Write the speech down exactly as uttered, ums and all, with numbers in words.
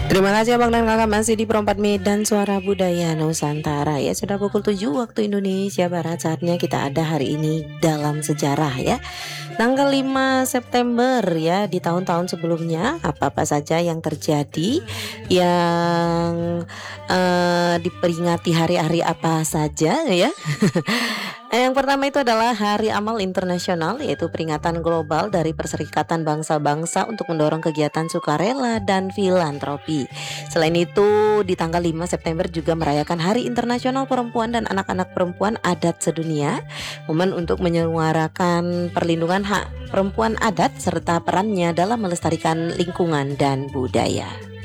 Terima kasih Abang dan Kakak masih di Perempat Medan Suara Budaya Nusantara ya. Sudah pukul tujuh waktu Indonesia Barat. Saatnya kita ada hari ini dalam sejarah ya. Tanggal lima September ya, di tahun-tahun sebelumnya apa-apa saja yang terjadi, yang eh, diperingati hari-hari apa saja ya. Yang pertama itu adalah Hari Amal Internasional, yaitu peringatan global dari Perserikatan Bangsa-Bangsa untuk mendorong kegiatan sukarela dan filantropi. Selain itu, di tanggal lima September juga merayakan Hari Internasional Perempuan dan Anak-anak Perempuan Adat Sedunia, momen untuk menyuarakan perlindungan hak perempuan adat serta perannya dalam melestarikan lingkungan dan budaya.